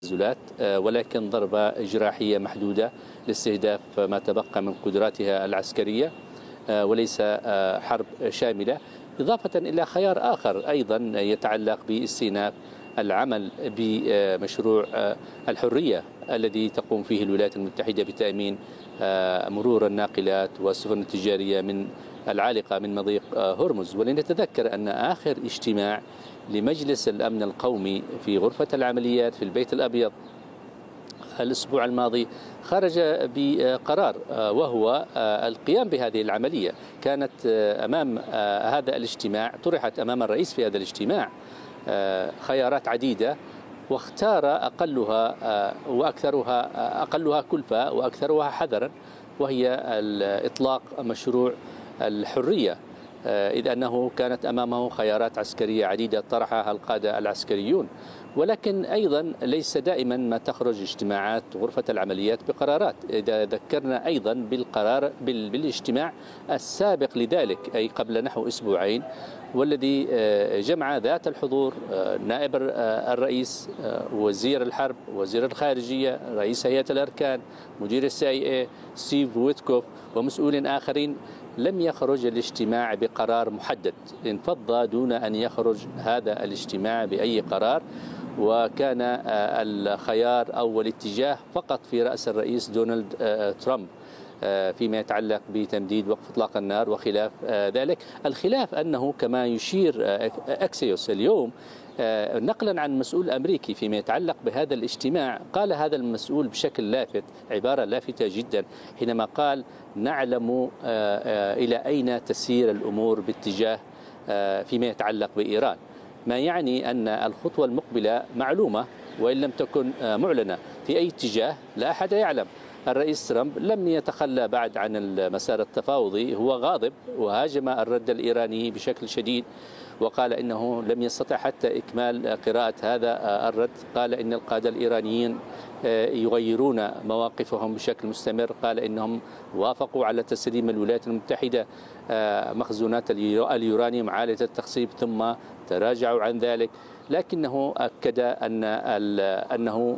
تنازلات، ولكن ضربة جراحية محدودة لاستهداف ما تبقى من قدراتها العسكرية، وليس حرب شاملة، إضافة إلى خيار آخر أيضا يتعلق باستئناف العمل بمشروع الحرية الذي تقوم فيه الولايات المتحدة بتأمين مرور الناقلات والسفن التجارية من العالقة من مضيق هرمز. ولنتذكر أن آخر اجتماع لمجلس الأمن القومي في غرفة العمليات في البيت الأبيض الأسبوع الماضي خرج بقرار، وهو القيام بهذه العملية. كانت أمام هذا الاجتماع، طرحت أمام الرئيس في هذا الاجتماع خيارات عديدة، واختار أقلها كلفة وأكثرها حذرا، وهي إطلاق مشروع الحرية، إذ أنه كانت أمامه خيارات عسكرية عديدة طرحها القادة العسكريون. ولكن أيضا ليس دائما ما تخرج اجتماعات غرفة العمليات بقرارات. إذا ذكرنا أيضا بالاجتماع السابق لذلك، أي قبل نحو أسبوعين، والذي جمع ذات الحضور نائب الرئيس، وزير الحرب، وزير الخارجية، رئيس هيئة الأركان، مدير CIA ستيف ويتكوف ومسؤولين آخرين، لم يخرج الاجتماع بقرار محدد. انفض دون أن يخرج هذا الاجتماع بأي قرار، وكان الخيار أو الاتجاه فقط في رأس الرئيس دونالد ترامب فيما يتعلق بتمديد وقف إطلاق النار وخلاف ذلك. الخلاف أنه كما يشير أكسيوس اليوم نقلا عن مسؤول أمريكي فيما يتعلق بهذا الاجتماع، قال هذا المسؤول بشكل لافت، عبارة لافتة جدا، حينما قال: نعلم إلى أين تسير الأمور باتجاه فيما يتعلق بإيران، ما يعني أن الخطوة المقبلة معلومة وإن لم تكن معلنة في أي اتجاه، لا أحد يعلم. الرئيس ترامب لم يتخلى بعد عن المسار التفاوضي، هو غاضب وهاجم الرد الإيراني بشكل شديد، وقال إنه لم يستطع حتى إكمال قراءة هذا الرد. قال إن القادة الإيرانيين يغيرون مواقفهم بشكل مستمر، قال إنهم وافقوا على تسليم الولايات المتحدة مخزونات اليورانيوم عالية التخصيب ثم تراجعوا عن ذلك. لكنه أكد أنه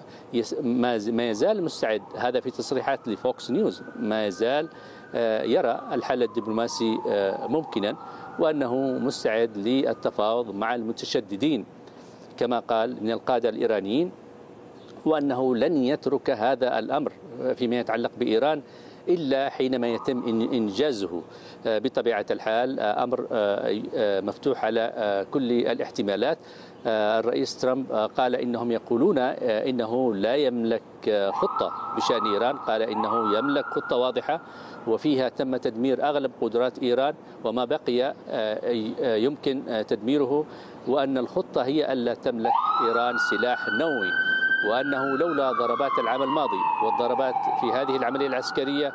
ما يزال مستعد، هذا في تصريحات لفوكس نيوز، ما يزال يرى الحل الدبلوماسي ممكنا، وأنه مستعد للتفاوض مع المتشددين كما قال من القادة الإيرانيين، وأنه لن يترك هذا الأمر فيما يتعلق بإيران إلا حينما يتم إنجازه. بطبيعة الحال أمر مفتوح على كل الاحتمالات. الرئيس ترامب قال إنهم يقولون إنه لا يملك خطة بشأن إيران، قال إنه يملك خطة واضحة وفيها تم تدمير أغلب قدرات إيران وما بقي يمكن تدميره، وأن الخطة هي ألا تملك إيران سلاح نووي، وأنه لولا ضربات العام الماضي والضربات في هذه العملية العسكرية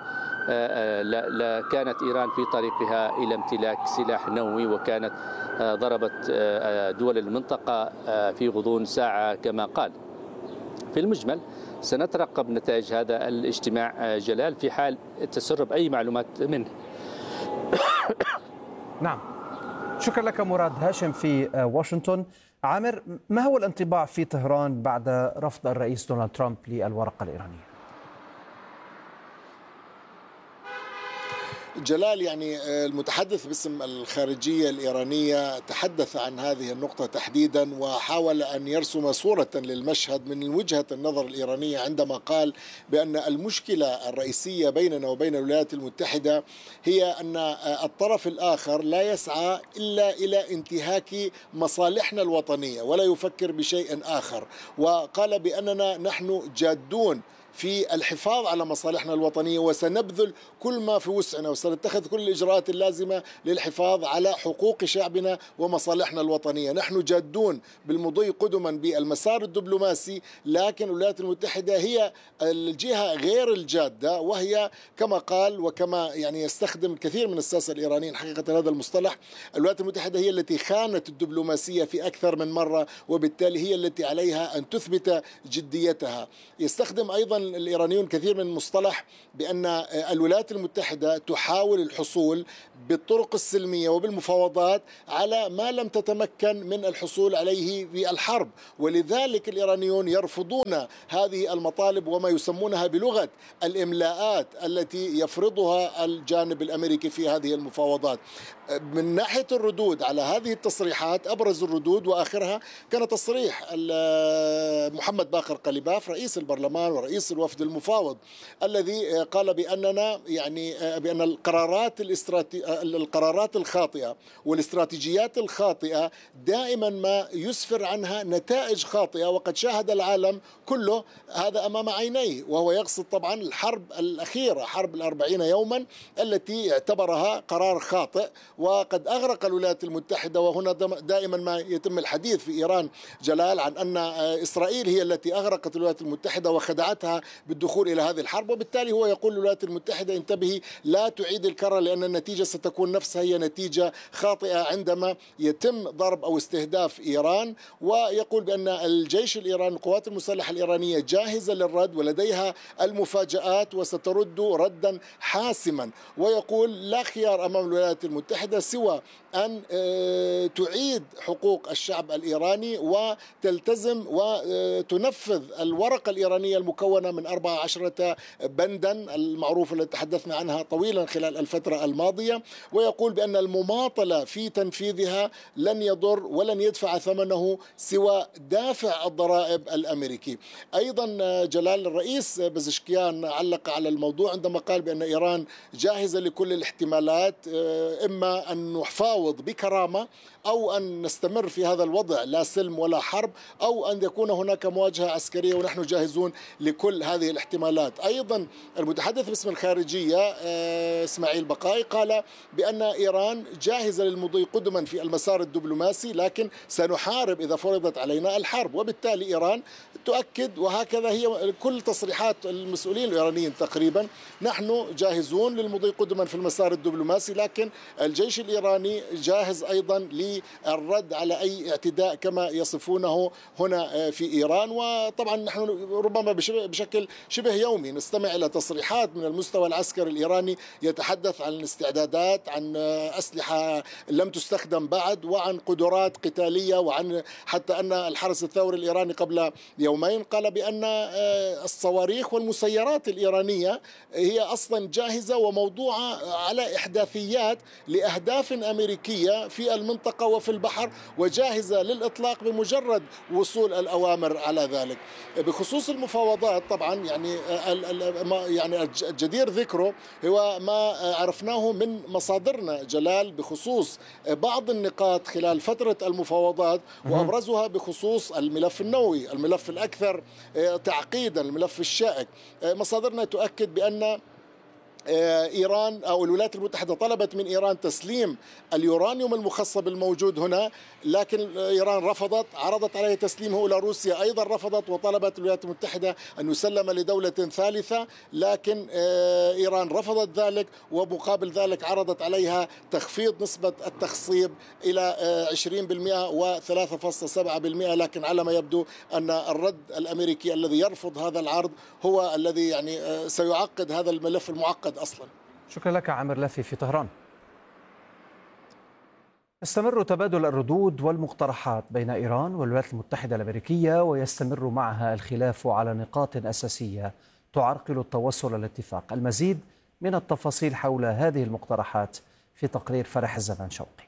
لكانت إيران في طريقها إلى امتلاك سلاح نووي، وكانت ضربت دول المنطقة في غضون ساعة كما قال. في المجمل سنترقب نتائج هذا الاجتماع جلال في حال تسرب أي معلومات منه. نعم، شكرا لك مراد هاشم في واشنطن. عامر، ما هو الانطباع في طهران بعد رفض الرئيس دونالد ترامب للورقة الإيرانية؟ جلال، يعني المتحدث باسم الخارجية الإيرانية تحدث عن هذه النقطة تحديدا، وحاول أن يرسم صورة للمشهد من وجهة النظر الإيرانية عندما قال بأن المشكلة الرئيسية بيننا وبين الولايات المتحدة هي أن الطرف الآخر لا يسعى إلا إلى انتهاك مصالحنا الوطنية ولا يفكر بشيء آخر، وقال بأننا نحن جادون في الحفاظ على مصالحنا الوطنية وسنبذل كل ما في وسعنا وسنتخذ كل الإجراءات اللازمة للحفاظ على حقوق شعبنا ومصالحنا الوطنية. نحن جادون بالمضي قدما بالمسار الدبلوماسي، لكن الولايات المتحدة هي الجهة غير الجادة، وهي كما قال وكما يعني يستخدم الكثير من الساسة الإيرانيين حقيقة هذا المصطلح، الولايات المتحدة هي التي خانت الدبلوماسية في أكثر من مرة، وبالتالي هي التي عليها أن تثبت جديتها. يستخدم أيضا الإيرانيون كثير من مصطلح بأن الولايات المتحدة تحاول الحصول بالطرق السلمية وبالمفاوضات على ما لم تتمكن من الحصول عليه بالحرب، ولذلك الإيرانيون يرفضون هذه المطالب وما يسمونها بلغة الإملاءات التي يفرضها الجانب الأمريكي في هذه المفاوضات. من ناحية الردود على هذه التصريحات، أبرز الردود وآخرها كان تصريح محمد باقر قليباف رئيس البرلمان ورئيس الوفد المفاوض، الذي قال بأننا بأن القرارات الخاطئة والاستراتيجيات الخاطئة دائما ما يسفر عنها نتائج خاطئة، وقد شاهد العالم كله هذا أمام عينيه، وهو يقصد طبعا الحرب الأخيرة، حرب 40 يوما التي اعتبرها قرار خاطئ وقد أغرق الولايات المتحدة. وهنا دائما ما يتم الحديث في إيران جلال عن أن إسرائيل هي التي أغرقت الولايات المتحدة وخدعتها بالدخول إلى هذه الحرب، وبالتالي هو يقول للولايات المتحدة انتبهي لا تعيد الكرة، لأن النتيجة ستكون نفسها هي نتيجة خاطئة عندما يتم ضرب أو استهداف إيران. ويقول بأن الجيش الإيراني القوات المسلحة الإيرانية جاهزة للرد ولديها المفاجآت وسترد ردا حاسما، ويقول لا خيار أمام الولايات المتحدة سوى أن تعيد حقوق الشعب الإيراني وتلتزم وتنفذ الورقة الإيرانية المكونة من 14 بندا المعروفة التي تحدثنا عنها طويلا خلال الفترة الماضية، ويقول بأن المماطلة في تنفيذها لن يضر ولن يدفع ثمنه سوى دافع الضرائب الأمريكي. أيضا جلال الرئيس بزشكيان علق على الموضوع عندما قال بأن إيران جاهزة لكل الاحتمالات، إما أن نفاوض بكرامة أو أن نستمر في هذا الوضع لا سلم ولا حرب، أو أن يكون هناك مواجهة عسكرية، ونحن جاهزون لكل هذه الاحتمالات. أيضا المتحدث باسم الخارجية إسماعيل بقائي قال بأن إيران جاهزة للمضي قدما في المسار الدبلوماسي، لكن سنحارب إذا فرضت علينا الحرب. وبالتالي إيران تؤكد، وهكذا هي كل تصريحات المسؤولين الإيرانيين تقريبا، نحن جاهزون للمضي قدما في المسار الدبلوماسي، لكن الجيش الإيراني جاهز أيضا للرد على أي اعتداء كما يصفونه هنا في إيران. وطبعا نحن ربما بشكل شبه يومي نستمع إلى تصريحات من المستوى العسكري الإيراني يتحدث عن الاستعدادات، عن أسلحة لم تستخدم بعد، وعن قدرات قتالية، وعن حتى أن الحرس الثوري الإيراني قبل يومين قال بأن الصواريخ والمسيرات الإيرانية هي أصلا جاهزة وموضوعة على إحداثيات لأهداف أمريكية في المنطقة وفي البحر، وجاهزة للإطلاق بمجرد وصول الأوامر على ذلك. بخصوص المفاوضات طبعا يعني الجدير ذكره هو ما عرفناه من مصادرنا جلال بخصوص بعض النقاط خلال فترة المفاوضات، وأبرزها بخصوص الملف النووي، الملف الأكثر تعقيدا، الملف الشائك. مصادرنا تؤكد بأن إيران أو الولايات المتحدة طلبت من إيران تسليم اليورانيوم المخصب الموجود هنا، لكن إيران رفضت، عرضت عليه تسليمه إلى روسيا، أيضا رفضت، وطلبت الولايات المتحدة أن يسلم لدولة ثالثة، لكن إيران رفضت ذلك، ومقابل ذلك عرضت عليها تخفيض نسبة التخصيب إلى 20% و3.7%، لكن على ما يبدو أن الرد الأمريكي الذي يرفض هذا العرض هو الذي يعني سيعقد هذا الملف المعقد أصلا. شكرا لك عامر لافي في طهران. يستمر تبادل الردود والمقترحات بين إيران والولايات المتحدة الأمريكية، ويستمر معها الخلاف على نقاط أساسية تعرقل التوصل الاتفاق. المزيد من التفاصيل حول هذه المقترحات في تقرير فرح الزمان شوقي.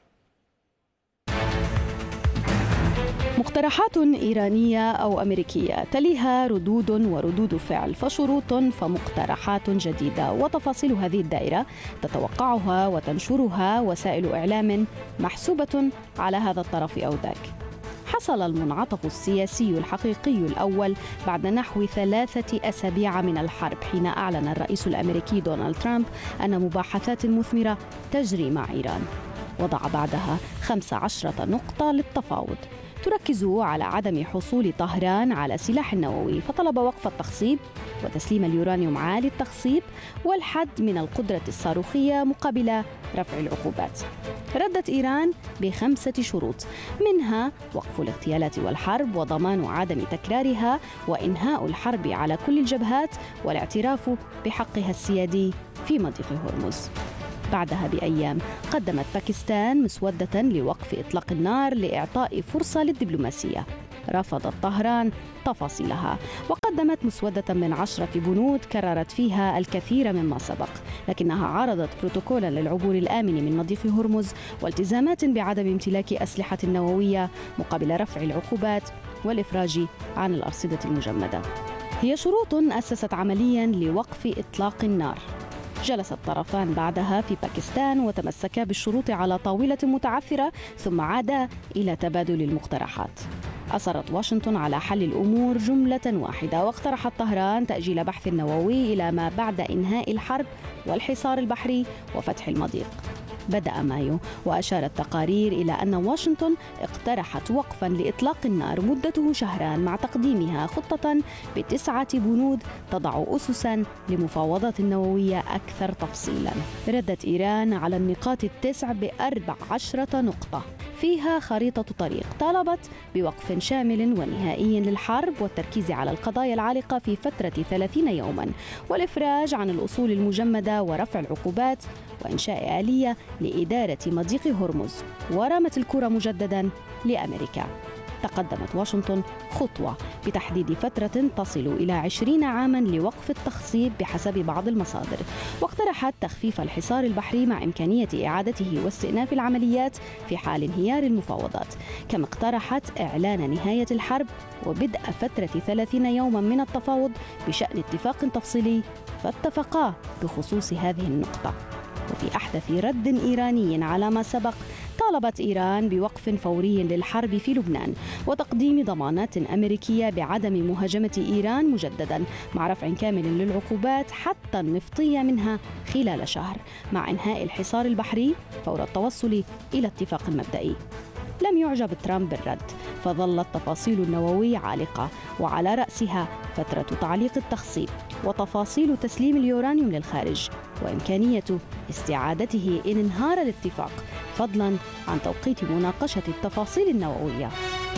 مقترحات إيرانية أو أمريكية تليها ردود وردود فعل، فشروط فمقترحات جديدة، وتفاصيل هذه الدائرة تتوقعها وتنشرها وسائل إعلام محسوبة على هذا الطرف أو ذاك. حصل المنعطف السياسي الحقيقي الأول بعد نحو 3 أسابيع من الحرب، حين أعلن الرئيس الأمريكي دونالد ترامب أن مباحثات مثمرة تجري مع إيران، وضع بعدها 15 نقطة للتفاوض. تركز على عدم حصول طهران على سلاح نووي، فطلب وقف التخصيب وتسليم اليورانيوم عالي التخصيب والحد من القدرة الصاروخية مقابل رفع العقوبات. ردت إيران ب5 شروط، منها وقف الاغتيالات والحرب وضمان عدم تكرارها وإنهاء الحرب على كل الجبهات والاعتراف بحقها السيادي في مضيق هرمز. بعدها بأيام قدمت باكستان مسودة لوقف إطلاق النار لإعطاء فرصة للدبلوماسية، رفضت طهران تفاصيلها وقدمت مسودة من 10 بنود كررت فيها الكثير مما سبق، لكنها عارضت بروتوكولا للعبور الآمن من مضيق هرمز والتزامات بعدم امتلاك أسلحة نووية مقابل رفع العقوبات والإفراج عن الأرصدة المجمدة. هي شروط أسست عمليا لوقف إطلاق النار. جلس الطرفان بعدها في باكستان وتمسكا بالشروط على طاولة متعثرة ثم عادا إلى تبادل المقترحات. أصرت واشنطن على حل الأمور جملة واحدة، واقترحت طهران تأجيل بحث النووي إلى ما بعد إنهاء الحرب والحصار البحري وفتح المضيق. بدأ مايو وأشارت تقارير إلى أن واشنطن اقترحت وقفاً لإطلاق النار مدته شهران مع تقديمها خطة ب9 بنود تضع أسساً لمفاوضات نووية أكثر تفصيلاً. ردت إيران على النقاط ال9 ب14 نقطة فيها خريطة طريق، طالبت بوقف شامل ونهائي للحرب والتركيز على القضايا العالقة في فترة 30 يوماً والإفراج عن الأصول المجمدة ورفع العقوبات وإنشاء آلية لإدارة مضيق هرمز، ورمت الكرة مجدداً لأمريكا. تقدمت واشنطن خطوة بتحديد فترة تصل إلى 20 عاماً لوقف التخصيب بحسب بعض المصادر، واقترحت تخفيف الحصار البحري مع إمكانية إعادته واستئناف العمليات في حال انهيار المفاوضات، كما اقترحت إعلان نهاية الحرب وبدء فترة 30 يوماً من التفاوض بشأن اتفاق تفصيلي، فاتفقا بخصوص هذه النقطة. وفي أحدث رد إيراني على ما سبق، طالبت إيران بوقف فوري للحرب في لبنان وتقديم ضمانات أمريكية بعدم مهاجمة إيران مجددا مع رفع كامل للعقوبات حتى النفطية منها خلال شهر، مع إنهاء الحصار البحري فور التوصل إلى اتفاق مبدئي. لم يعجب ترامب بالرد، فظلت تفاصيل النووي عالقة، وعلى رأسها فترة تعليق التخصيب وتفاصيل تسليم اليورانيوم للخارج وإمكانية استعادته إن انهار الاتفاق، فضلاً عن توقيت مناقشة التفاصيل النووية.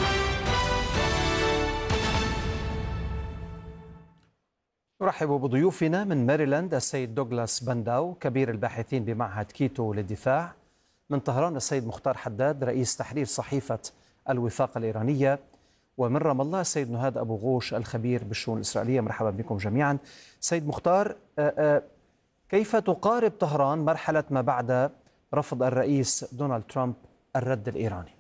نرحب بضيوفنا من ماريلاند السيد دوغلاس بنداو كبير الباحثين بمعهد كيتو للدفاع، من طهران السيد مختار حداد رئيس تحرير صحيفة الوفاق الإيرانية، ومن رام الله السيد نهاد أبو غوش الخبير بالشؤون الإسرائيلية. مرحبا بكم جميعا. سيد مختار، كيف تقارب طهران مرحلة ما بعد رفض الرئيس دونالد ترامب الرد الإيراني؟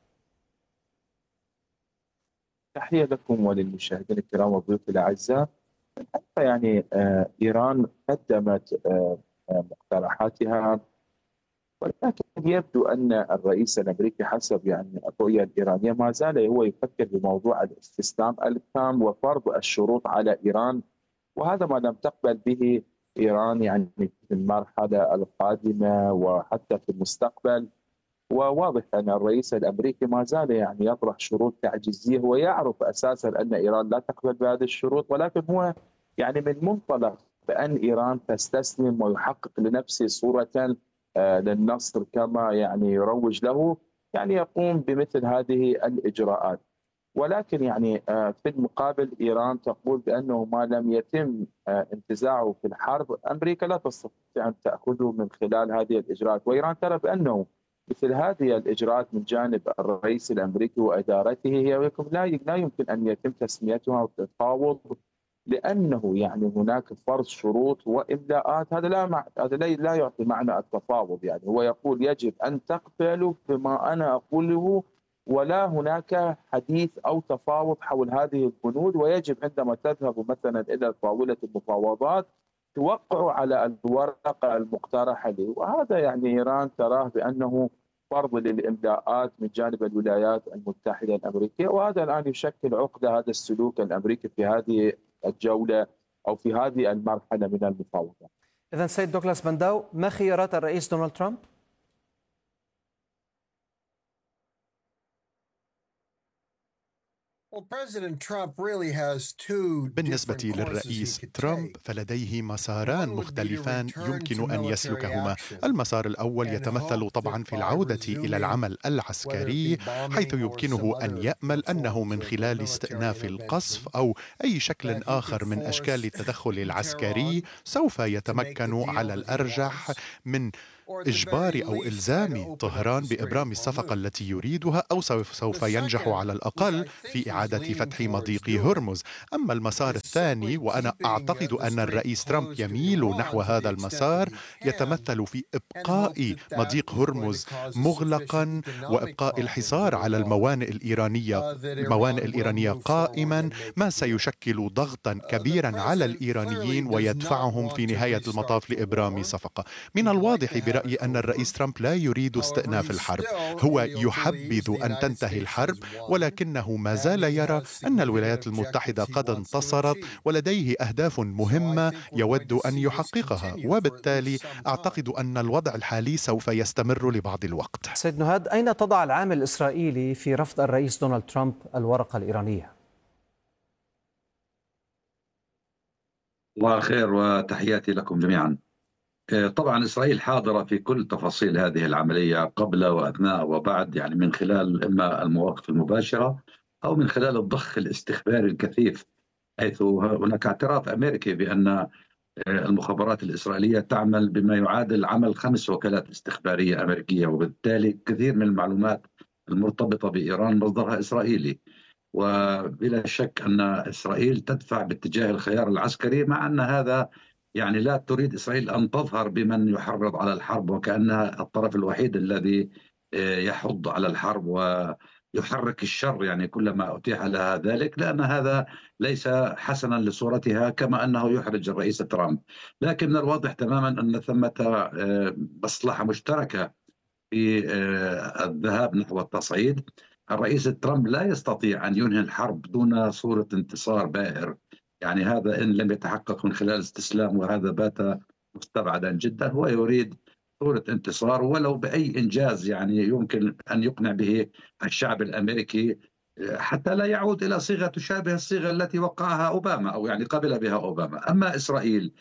تحية لكم وللمشاهدين الكرام وضيوف الأعزاء. يعني إيران قدمت مقترحاتها، ولكن يبدو أن الرئيس الأمريكي حسب يعني الرؤية الإيرانية ما زال هو يفكر بموضوع الاستسلام التام وفرض الشروط على إيران، وهذا ما لم تقبل به إيران يعني في المرحلة القادمة وحتى في المستقبل. وواضح أن الرئيس الأمريكي ما زال يعني يطرح شروط تعجيزية، ويعرف أساسا أن إيران لا تقبل بهذه الشروط، ولكن هو يعني من منطلق بأن إيران تستسلم ويحقق لنفسه صورة للنصر كما يعني يروج له، يعني يقوم بمثل هذه الإجراءات. ولكن يعني في المقابل إيران تقول بأنه ما لم يتم انتزاعه في الحرب أمريكا لا تستطيع أن تأخذه من خلال هذه الإجراءات، وإيران ترى بأنه مثل هذه الإجراءات من جانب الرئيس الأمريكي وإدارته هي لا يمكن أن يتم تسميتها تفاوض، لأنه يعني هناك فرض شروط وإملاءات. هذا لا يعطي معنى التفاوض. يعني هو يقول يجب أن تقبلوا بما أنا أقوله، ولا هناك حديث أو تفاوض حول هذه البنود، ويجب عندما تذهبوا مثلا إلى طاولة المفاوضات توقعوا على الورقة المقترحة لي. وهذا يعني إيران تراه بأنه فرض للإملاءات من جانب الولايات المتحدة الأمريكية، وهذا الآن يشكل عقدة هذا السلوك الأمريكي في هذه الجولة أو في هذه المرحلة من المفاوضات. إذن سيد دوغلاس بنداو، ما خيارات الرئيس دونالد ترامب؟ بالنسبة للرئيس ترامب فلديه مساران مختلفان يمكن أن يسلكهما. المسار الأول يتمثل طبعا في العودة إلى العمل العسكري، حيث يمكنه أن يأمل أنه من خلال استئناف القصف أو أي شكل آخر من أشكال التدخل العسكري سوف يتمكن على الأرجح من إجبار أو إلزام طهران بإبرام الصفقة التي يريدها، أو سوف ينجح على الأقل في إعادة فتح مضيق هرمز. أما المسار الثاني، وأنا أعتقد أن الرئيس ترامب يميل نحو هذا المسار، يتمثل في إبقاء مضيق هرمز مغلقا وإبقاء الحصار على الموانئ الإيرانية قائما، ما سيشكل ضغطا كبيرا على الإيرانيين ويدفعهم في نهاية المطاف لإبرام صفقة. من الواضح برأيي أن الرئيس ترامب لا يريد استئناف الحرب، هو يحبذ أن تنتهي الحرب، ولكنه ما زال يرى أن الولايات المتحدة قد انتصرت ولديه أهداف مهمة يود أن يحققها، وبالتالي أعتقد أن الوضع الحالي سوف يستمر لبعض الوقت. سيد نهاد، أين تضع العامل الإسرائيلي في رفض الرئيس دونالد ترامب الورقة الإيرانية؟ الله خير وتحياتي لكم جميعا. طبعا إسرائيل حاضرة في كل تفاصيل هذه العملية قبل وأثناء وبعد، يعني من خلال إما المواقف المباشرة أو من خلال الضخ الاستخباري الكثيف، حيث هناك اعتراف أمريكي بأن المخابرات الإسرائيلية تعمل بما يعادل عمل 5 وكالات استخبارية أمريكية، وبالتالي كثير من المعلومات المرتبطة بإيران مصدرها إسرائيلي. وبلا شك أن إسرائيل تدفع باتجاه الخيار العسكري، مع أن هذا يعني لا تريد إسرائيل أن تظهر بمن يحرض على الحرب وكأنها الطرف الوحيد الذي يحض على الحرب ويحرك الشر، يعني كلما أتيح لها ذلك، لأن هذا ليس حسنا لصورتها، كما أنه يحرج الرئيس ترامب. لكن من الواضح تماما أن ثمة مصلحة مشتركة في الذهاب نحو التصعيد. الرئيس ترامب لا يستطيع أن ينهي الحرب دون صورة انتصار بائر، يعني هذا إن لم يتحقق من خلال استسلام، وهذا بات مستبعدا جدا. هو يريد صورة انتصار ولو بأي إنجاز يعني يمكن أن يقنع به الشعب الأمريكي، حتى لا يعود إلى صيغة تشابه الصيغة التي وقعها أوباما أو يعني قبل بها أوباما. أما إسرائيل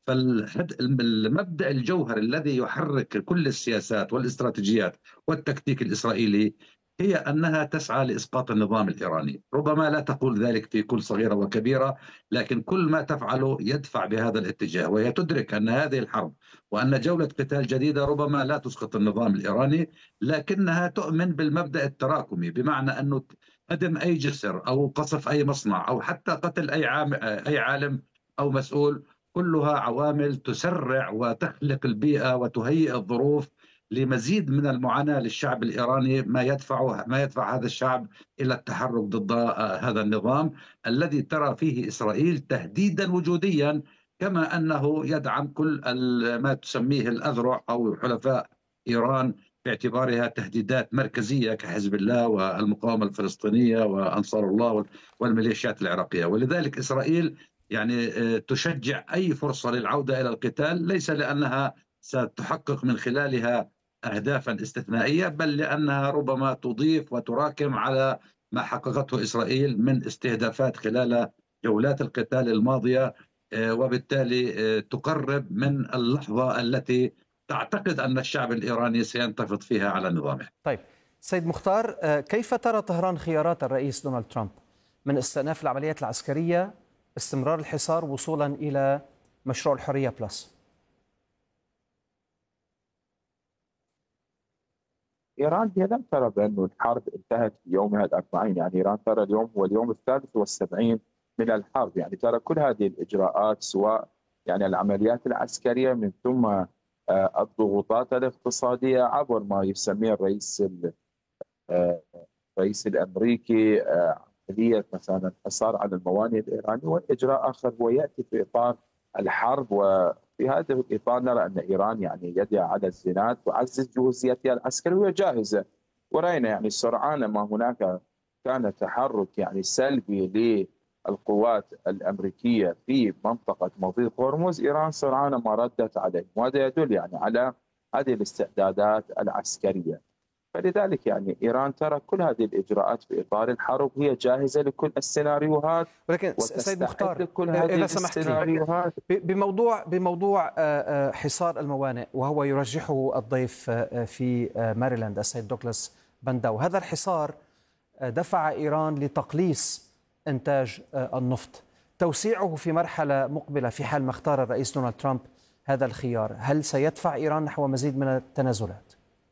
فالمبدأ الجوهري الذي يحرك كل السياسات والاستراتيجيات والتكتيك الإسرائيلي هي أنها تسعى لإسقاط النظام الإيراني. ربما لا تقول ذلك في كل صغيرة وكبيرة، لكن كل ما تفعله يدفع بهذا الاتجاه، وهي تدرك أن هذه الحرب وأن جولة قتال جديدة ربما لا تسقط النظام الإيراني، لكنها تؤمن بالمبدأ التراكمي، بمعنى أنه هدم أي جسر أو قصف أي مصنع أو حتى قتل أي عالم أو مسؤول، كلها عوامل تسرع وتخلق البيئة وتهيئ الظروف لمزيد من المعاناة للشعب الإيراني، ما يدفع هذا الشعب إلى التحرك ضد هذا النظام الذي ترى فيه إسرائيل تهديدا وجوديا، كما أنه يدعم كل ما تسميه الأذرع أو حلفاء إيران باعتبارها تهديدات مركزية كحزب الله والمقاومة الفلسطينية وأنصار الله والميليشيات العراقية. ولذلك إسرائيل يعني تشجع أي فرصة للعودة إلى القتال، ليس لأنها ستحقق من خلالها أهدافا استثنائية، بل لأنها ربما تضيف وتراكم على ما حققته إسرائيل من استهدافات خلال جولات القتال الماضية، وبالتالي تقرب من اللحظة التي تعتقد أن الشعب الإيراني سينتفض فيها على نظامه. طيب سيد مختار، كيف ترى طهران خيارات الرئيس دونالد ترامب من استئناف العمليات العسكرية، استمرار الحصار، وصولا إلى مشروع الحرية بلس؟ إيران هي لم ترى بأن الحرب انتهت في يومها الأربعين، يعني إيران ترى اليوم هو اليوم 73 من الحرب، يعني ترى كل هذه الإجراءات سواء يعني العمليات العسكرية من ثم الضغوطات الاقتصادية عبر ما يسميه الرئيس الأمريكي عملية مثلا الحصار على الموانئ الإيرانية، والإجراء آخر هو يأتي في إطار الحرب. وفي هذا الإطار نرى أن إيران يعني يدها على الزناد تعزز جهوزيتها العسكرية وهي جاهزة، ورأينا يعني سرعان ما هناك كان تحرك يعني سلبي للقوات الأمريكية في منطقة مضيق هرمز، إيران سرعان ما ردت عليه، وهذا يدل يعني على هذه الاستعدادات العسكرية. فلذلك يعني إيران ترى كل هذه الإجراءات في إطار الحرب، هي جاهزة لكل السيناريوهات، ولكن سيد مختار لكل هذه إذا سمحت لي بموضوع حصار الموانئ، وهو يرجحه الضيف في ماريلاند السيد دوغلاس بنداو. هذا الحصار دفع إيران لتقليص إنتاج النفط. توسيعه في مرحلة مقبلة في حال ما اختار الرئيس دونالد ترامب هذا الخيار، هل سيدفع إيران نحو مزيد من التنازلات؟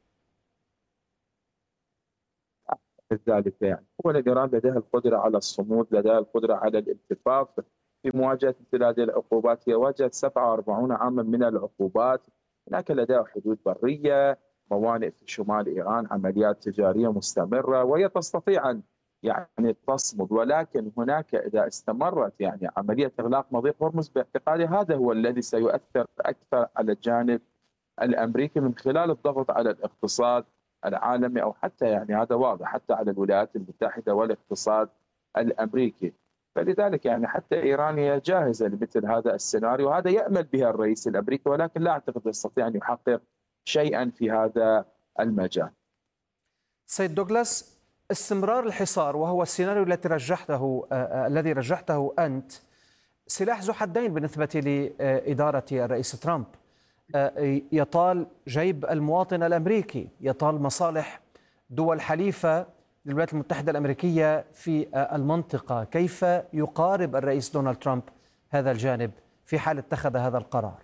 ذلك يعني أولا إيران لديها القدرة على الصمود، لديها القدرة على الالتفاف في مواجهة مثل هذه العقوبات. هي واجهت 47 عاما من العقوبات، هناك لديها حدود برية، موانئ في شمال إيران، عمليات تجارية مستمرة، وهي تستطيع أن يعني تصمد. ولكن هناك إذا استمرت يعني عملية إغلاق مضيق هرمز، باعتقادي هذا هو الذي سيؤثر أكثر على الجانب الأمريكي من خلال الضغط على الاقتصاد العالمي، أو حتى يعني هذا واضح حتى على الولايات المتحدة والاقتصاد الأمريكي. فلذلك يعني حتى إيران هي جاهزة لمثل هذا السيناريو، وهذا يأمل بها الرئيس الأمريكي، ولكن لا أعتقد يستطيع أن يحقق شيئا في هذا المجال. سيد دوغلاس، استمرار الحصار وهو السيناريو الذي رجحته أنت سلاح ذو حدين بالنسبة لإدارة الرئيس ترامب. يطال جيب المواطن الأمريكي، يطال مصالح دول حليفة للولايات المتحدة الأمريكية في المنطقة. كيف يقارب الرئيس دونالد ترامب هذا الجانب في حال اتخذ هذا القرار؟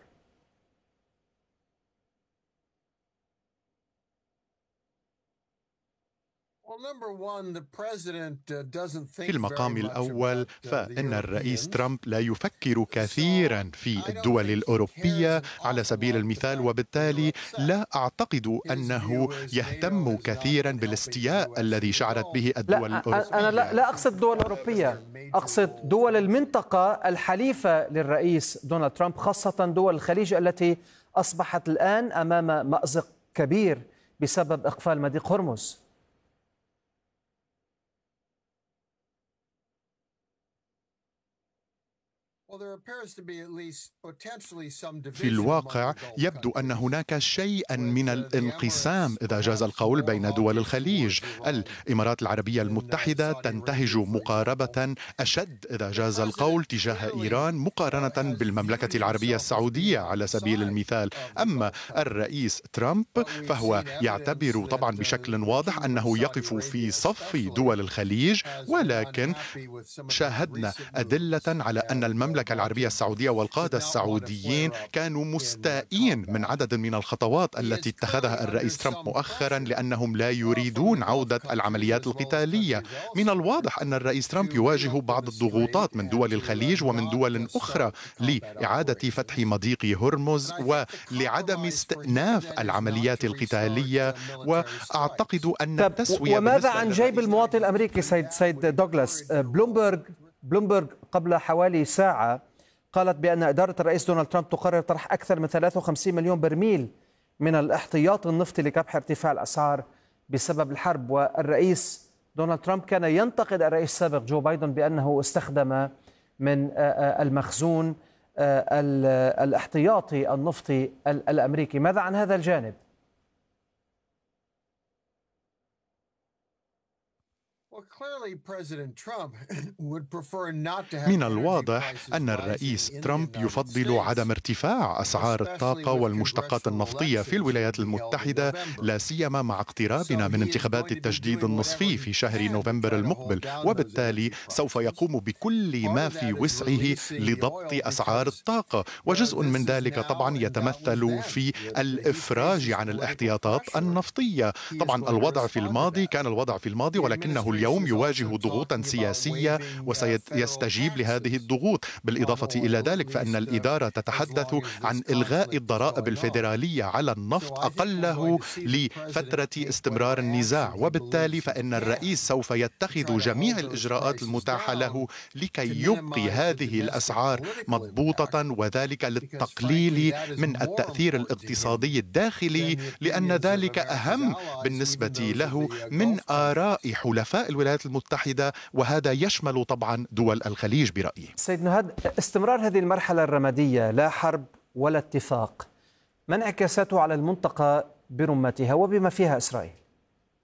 في المقام الأول فإن الرئيس ترامب لا يفكر كثيرا في الدول الأوروبية على سبيل المثال، وبالتالي لا أعتقد أنه يهتم كثيرا بالاستياء الذي شعرت به الدول الأوروبية. أنا لا أقصد الدول الأوروبية، أقصد دول المنطقة الحليفة للرئيس دونالد ترامب، خاصة دول الخليج التي أصبحت الآن أمام مأزق كبير بسبب إقفال مضيق هرمز. في الواقع يبدو أن هناك شيئا من الانقسام إذا جاز القول بين دول الخليج. الإمارات العربية المتحدة تنتهج مقاربة أشد إذا جاز القول تجاه إيران مقارنة بالمملكة العربية السعودية على سبيل المثال. أما الرئيس ترامب فهو يعتبر طبعا بشكل واضح أنه يقف في صف دول الخليج، ولكن شاهدنا أدلة على أن المملكة العربية السعودية والقادة السعوديين كانوا مستائين من عدد من الخطوات التي اتخذها الرئيس ترامب مؤخرا، لأنهم لا يريدون عودة العمليات القتالية. من الواضح أن الرئيس ترامب يواجه بعض الضغوطات من دول الخليج ومن دول أخرى لإعادة فتح مضيق هرمز ولعدم استئناف العمليات القتالية، وأعتقد أن التسوية. وماذا عن جيب المواطن الأمريكي سيد دوغلاس؟ بلومبرغ قبل حوالي ساعة قالت بأن إدارة الرئيس دونالد ترامب تقرر طرح أكثر من 53 مليون برميل من الاحتياط النفطي لكبح ارتفاع الأسعار بسبب الحرب. والرئيس دونالد ترامب كان ينتقد الرئيس السابق جو بايدن بأنه استخدم من المخزون الاحتياطي النفطي الأمريكي. ماذا عن هذا الجانب؟ من الواضح أن الرئيس ترامب يفضل عدم ارتفاع أسعار الطاقة والمشتقات النفطية في الولايات المتحدة، لا سيما مع اقترابنا من انتخابات التجديد النصفي في شهر نوفمبر المقبل، وبالتالي سوف يقوم بكل ما في وسعه لضبط أسعار الطاقة، وجزء من ذلك طبعا يتمثل في الإفراج عن الاحتياطات النفطية. طبعا الوضع في الماضي كان الوضع في الماضي، ولكنه اليوم يواجه ضغوطا سياسية وسيستجيب لهذه الضغوط. بالإضافة إلى ذلك فإن الإدارة تتحدث عن إلغاء الضرائب الفيدرالية على النفط أقله لفترة استمرار النزاع، وبالتالي فإن الرئيس سوف يتخذ جميع الإجراءات المتاحة له لكي يبقي هذه الأسعار مضبوطة، وذلك للتقليل من التأثير الاقتصادي الداخلي، لأن ذلك أهم بالنسبة له من آراء حلفاء الولايات المتحدة، وهذا يشمل طبعا دول الخليج برأيي. سيد نهاد، استمرار هذه المرحلة الرمادية لا حرب ولا اتفاق، ما انعكاساته على المنطقة برمتها وبما فيها إسرائيل؟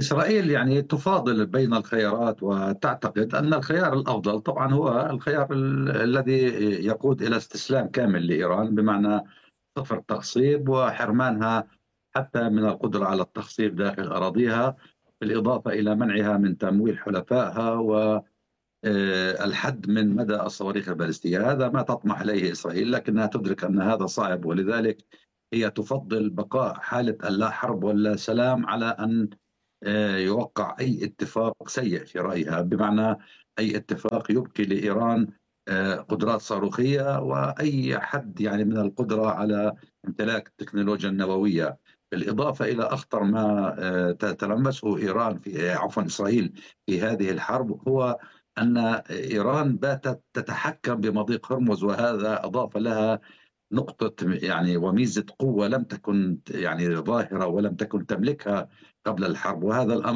إسرائيل يعني تفاضل بين الخيارات وتعتقد أن الخيار الأفضل طبعا هو الخيار الذي يقود إلى استسلام كامل لإيران، بمعنى صفر تخصيب وحرمانها حتى من القدرة على التخصيب داخل أراضيها، بالإضافة إلى منعها من تمويل حلفائها والحد من مدى الصواريخ البالستية. هذا ما تطمح إليه إسرائيل، لكنها تدرك أن هذا صعب، ولذلك هي تفضل بقاء حالة اللا حرب ولا سلام على أن يوقع أي اتفاق سيء في رأيها، بمعنى أي اتفاق يبقي لإيران قدرات صاروخية وأي حد يعني من القدرة على امتلاك التكنولوجيا النووية. بالإضافة إلى أخطر ما تتلمسه إيران في إسرائيل في هذه الحرب هو أن إيران باتت تتحكم بمضيق هرمز، وهذا أضاف لها نقطة يعني وميزة قوة لم تكن يعني ظاهرة ولم تكن تملكها قبل الحرب. وهذا الأمر